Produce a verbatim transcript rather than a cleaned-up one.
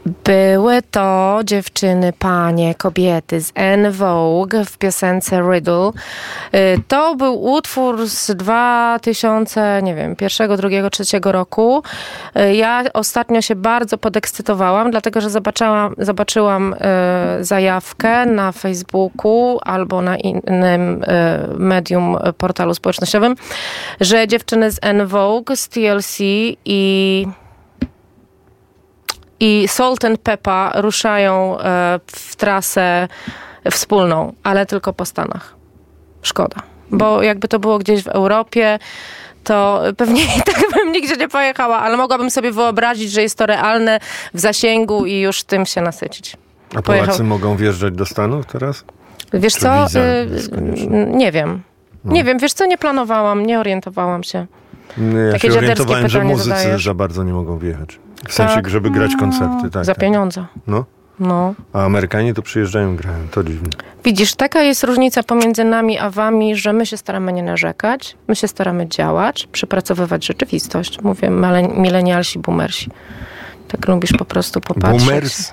Były to dziewczyny, panie, kobiety z En Vogue w piosence Riddle. To był utwór z dwa tysiące, nie wiem, pierwszego, drugiego, trzeciego roku. Ja ostatnio się bardzo podekscytowałam, dlatego że zobaczyłam, zobaczyłam zajawkę na Facebooku albo na innym medium, portalu społecznościowym, że dziewczyny z En Vogue, z T L C i i Salt and Pepper ruszają w trasę wspólną, ale tylko po Stanach. Szkoda. Bo jakby to było gdzieś w Europie, to pewnie i tak bym nigdzie nie pojechała, ale mogłabym sobie wyobrazić, że jest to realne w zasięgu i już tym się nasycić. A Polacy Pojechał... mogą wjeżdżać do Stanów teraz? Wiesz Czy co? Y- nie wiem. No. Nie wiem, wiesz co? Nie planowałam, nie orientowałam się. Nie, ja Takie się orientowałem, że muzycy zadajesz. za bardzo nie mogą wjechać. W sensie, tak? żeby grać koncerty. Tak, za tak. pieniądze. No. No. A Amerykanie to przyjeżdżają i grają. To dziwne. Widzisz, taka jest różnica pomiędzy nami a wami, że my się staramy nie narzekać, my się staramy działać, przepracowywać rzeczywistość. Mówię milenialsi, boomersi. Tak lubisz po prostu popatrzeć. Boomers?